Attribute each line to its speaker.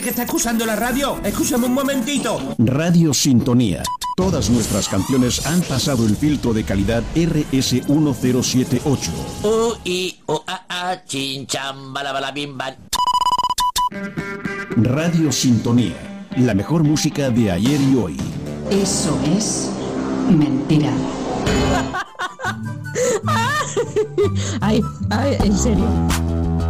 Speaker 1: que está escuchando la radio? Escúchame un momentito.
Speaker 2: Radio Sintonía. Todas nuestras canciones han pasado el filtro de calidad RS1078.
Speaker 3: Chin cham bala bim bam.
Speaker 2: Radio Sintonía. La mejor música de ayer y hoy.
Speaker 4: Eso es mentira.
Speaker 5: Ay, en serio.